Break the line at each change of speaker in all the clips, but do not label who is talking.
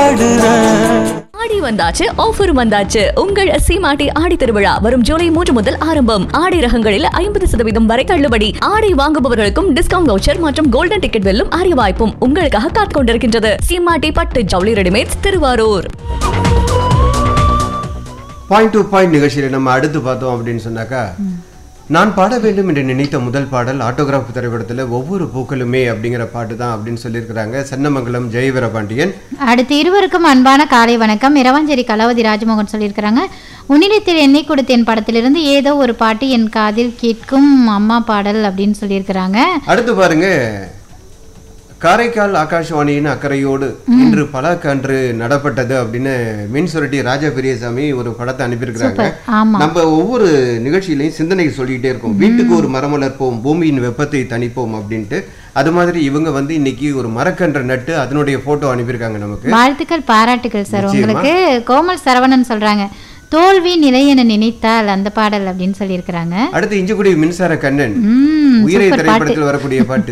பாடுறேன்.
ஆடி வந்தாச்சு, ஆஃபர் வந்தாச்சு. உங்கள் சீமாட்டி ஆடி திருவிழா வரும் ஜூலை 3 முதல் ஆரம்பம். ஆடை ரகங்களில் 50% வரை தள்ளுபடி. ஆடை வாங்குபவர்களுக்கும் டிஸ்கவுண்ட் வவுச்சர் மற்றும் கோல்டன் டிக்கெட் வெல்லும் அரிய வாய்ப்பும் உங்களுக்காக காத்துக் கொண்டிருக்கின்றது. சீமாட்டி பட்டு ஜவுளி readymades, Thiruvarur.
Point to point நிகழ்ச்சியில் நம்ம அடுத்து பார்த்தோம் அப்படின்னு சொன்னாக்கா, நான் பாட வேண்டும் என்று நினைத்த முதல் பாடல் ஆட்டோகிராஃப் திரைப்படத்தில் ஒவ்வொரு பூக்களுமே அப்படிங்கிற பாட்டு தான் அப்படின்னு சொல்லியிருக்கிறாங்க சென்னமங்கலம் ஜெயவீரபாண்டியன்.
அடுத்து இருவருக்கும் அன்பான காலை வணக்கம். இரவாஞ்சேரி கலாவதி ராஜமோகன் சொல்லியிருக்கிறாங்க, உன்னிடத்தில் என்னை கொடுத்தேன் படத்திலிருந்து ஏதோ ஒரு பாட்டு என் காதில் கேட்கும் அம்மா பாடல் அப்படின்னு சொல்லியிருக்கிறாங்க.
அடுத்து பாருங்க, காரைக்கால் ஆகாஷவாணியின் அக்கறையோடு இன்று பல கன்று நடப்பட்டது அப்படின்னு மின்சுரட்டி ராஜா பெரியசாமி ஒரு படத்தை அனுப்பியிருக்கிறாங்க. நம்ம ஒவ்வொரு நிகழ்ச்சியிலையும் சிந்தனை சொல்லிக்கிட்டே இருக்கோம், வீட்டுக்கு ஒரு மரம் வளர்ப்போம், பூமியின் வெப்பத்தை தணிப்போம் அப்படின்ட்டு. அது மாதிரி இவங்க வந்து இன்னைக்கு ஒரு மரக்கன்று நட்டு அதனுடைய போட்டோ அனுப்பியிருக்காங்க நமக்கு.
வாழ்த்துக்கள், பாராட்டுகள் சார் உங்களுக்கு. கோமல் சரவணன் சொல்றாங்க, தோல்வி நிலை என நினைத்தால் அந்த பாடல் அப்படின்னு சொல்லியிருக்கிறாங்க. அடுத்து
இஞ்சிக்குடி மின்சார கண்ணன் உயிரை திரைப்படத்தில் வரக்கூடிய பாட்டு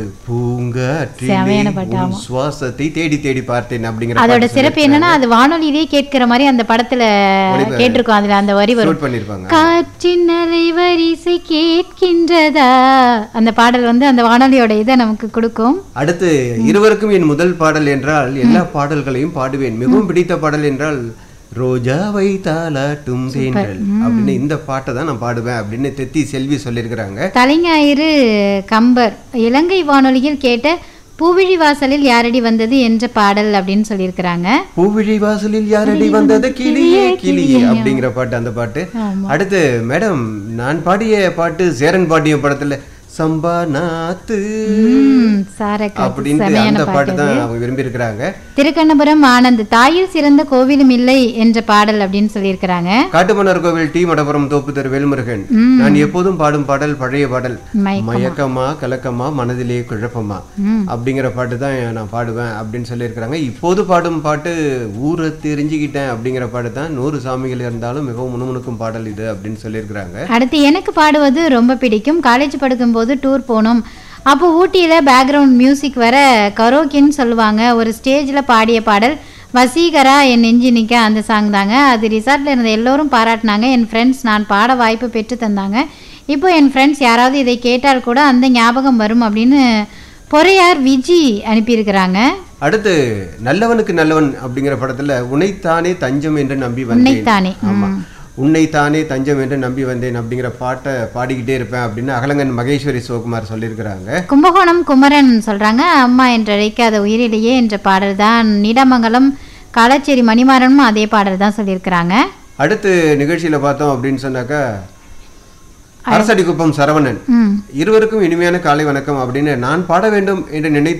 சுவாசத்தை தேடி தேடி பார்த்தேன் அப்படிங்கிற.
அதோட சிறப்பு என்னன்னா, அது வானொலியிலேயே கேட்கிற மாதிரி அந்த படத்துல கேட்டிருக்கோம். அதுல அந்த வரி வரும், காற்றின் அலை வரிசை கேட்கின்றதா. அந்த பாடல் வந்து அந்த வானொலியோட இதை நமக்கு கொடுக்கும்.
அடுத்து இருவருக்கும் என் முதல் பாடல் என்றால் எல்லா பாடல்களையும் பாடுவேன். மிகவும் பிடித்த பாடல் என்றால் ரோஜாவை தாலாட்டும் தேன்றல் அப்படின்னு இந்த பாட்டை தான் நான் பாடுவேன் அப்படின்னு தெத்தி செல்வி சொல்லியிருக்கிறாங்க.
தலைஞாயிறு கம்பர் இலங்கை வானொலியில் கேட்ட பூவிழி வாசலில் யாரடி வந்தது என்ற பாடல் அப்படின்னு சொல்லியிருக்கிறாங்க.
பூவிழி வாசலில் யாரடி வந்தது கிளியே கிளியே அப்படிங்கிற பாட்டு, அந்த பாட்டு. அடுத்து மேடம், நான் பாடிய பாட்டு சேரன் பாடிய படத்துல சம்பா நாத்து அப்படின்ட்டு அந்த பாட்டு தான் அவங்க விரும்பி இருக்கிறாங்க.
திருக்கண்ணபுரம் ஆனந்த் தாயில் சிறந்த கோவிலும் இல்லை என்ற பாடல் அப்படின்னு சொல்லியிருக்கிறாங்க.
காட்டுமன்னார் கோவில் டி மடபுரம் தோப்பு தெரு வேல்முருகன், நான் எப்போதும் பாடும் பாடல் பழைய பாடல், மயக்கமா கலக்கமா மனதிலே குழப்பமா அப்படிங்கிற பாட்டு தான் நான் பாடுவேன் அப்படின்னு சொல்லியிருக்கிறாங்க. இப்போது பாடும் பாட்டு ஊரை தெரிஞ்சுக்கிட்டேன் அப்படிங்கிற பாட்டு தான். 100 சாமிகள் இருந்தாலும் மிகவும் முணுமுணுக்கும் பாடல் இது அப்படின்னு சொல்லியிருக்கிறாங்க.
அடுத்து எனக்கு பாடுவது ரொம்ப பிடிக்கும். காலேஜ் படிக்கும் போது டூர் போனோம். அப்போ ஊட்டியில் பேக்ரவுண்ட் மியூசிக் வர கரோக்கின்னு சொல்லுவாங்க. ஒரு ஸ்டேஜில் பாடிய பாடல் வசீகரா என் நெஞ்சு நிற்க, அந்த சாங் தாங்க. அது ரிசார்ட்டில் இருந்த எல்லோரும் பாராட்டினாங்க. என் ஃப்ரெண்ட்ஸ் நான் பாட வாய்ப்பு பெற்று தந்தாங்க. இப்போ என் ஃப்ரெண்ட்ஸ் யாராவது இதை கேட்டால் கூட அந்த ஞாபகம் வரும் அப்படின்னு பொறையார் விஜி அனுப்பியிருக்கிறாங்க.
அடுத்து நல்லவனுக்கு நல்லவன் அப்படிங்கிற படத்தில் உன்னைத்தானே தஞ்சம் என்று நம்பி வந்தேன்.
உன்னைத்தானே, ஆமாம்,
உன்னைத்தானே தஞ்சம் என்று நம்பி வந்தேன் அப்படிங்கிற பாட்டை பாடிக்கிட்டே இருப்பேன் அப்படின்னு அகலங்கன் மகேஸ்வரி சிவகுமார் சொல்லியிருக்கிறாங்க.
கும்பகோணம் குமரன் சொல்றாங்க, அம்மா என்றழைக்காத உயிரிலேயே என்ற பாடல் தான். நீடமங்கலம் காலச்சேரி மணிமாறனும் அதே பாடல் தான் சொல்லியிருக்கிறாங்க.
அடுத்து நிகழ்ச்சியில பார்த்தோம் அப்படின்னு சொன்னாக்கா, அரசடிக்குப்பம் சரவணன், இருவருக்கும் இனிமையான காலை வணக்கம் அப்படின்னு நான் பாட வேண்டும் என்று நினைத்த